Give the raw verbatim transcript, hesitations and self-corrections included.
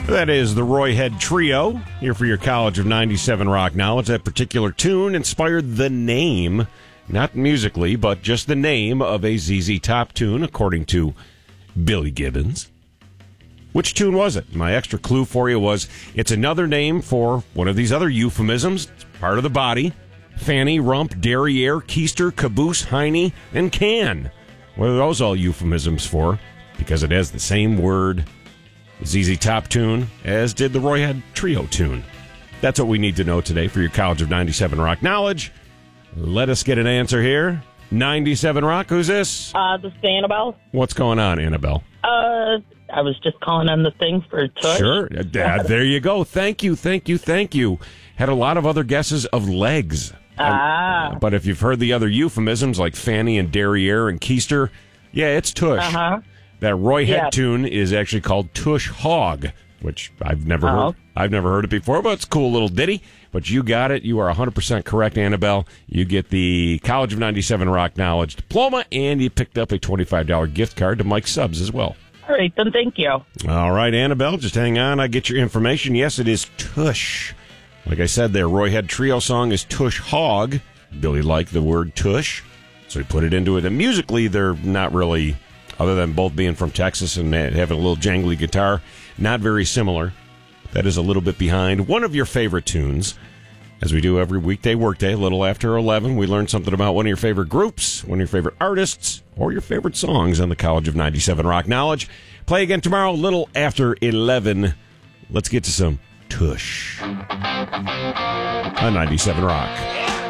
That is the Roy Head Trio, here for your College of ninety-seven Rock Knowledge. That particular tune inspired the name, not musically, but just the name of a Z Z Top tune, according to Billy Gibbons. Which tune was it? My extra clue for you was it's another name for one of these other euphemisms. It's part of the body. Fanny, rump, derriere, keister, caboose, hiney, and can. What are those all euphemisms for? Because it has the same word, Z Z Top tune, as did the Roy Head Trio tune. That's what we need to know today for your College of ninety-seven Rock Knowledge. Let us get an answer here. ninety-seven Rock, who's this? Uh, this is Annabelle. What's going on, Annabelle? Uh, I was just calling on the thing for Tush. Sure. Uh, there you go. Thank you, thank you, thank you. Had a lot of other guesses of legs. Ah. Uh, but if you've heard the other euphemisms like Fanny and derriere and keister, yeah, it's Tush. Uh-huh. That Roy Head Yeah. tune is actually called Tush Hog, which I've never Oh. heard. I've never heard it before, but it's a cool little ditty. But you got it. You are one hundred percent correct, Annabelle. You get the College of ninety-seven Rock Knowledge diploma, and you picked up a twenty-five dollars gift card to Mike Subs as well. All right, then thank you. All right, Annabelle, just hang on. I get your information. Yes, it is Tush. Like I said, their Roy Head Trio song is Tush Hog. Billy liked the word Tush, so he put it into it. And musically, they're not really, other than both being from Texas and having a little jangly guitar, not very similar. That is a little bit behind one of your favorite tunes. As we do every weekday workday, a little after eleven, we learn something about one of your favorite groups, one of your favorite artists, or your favorite songs on the College of ninety-seven Rock Knowledge. Play again tomorrow, a little after eleven. Let's get to some Tush on ninety-seven Rock.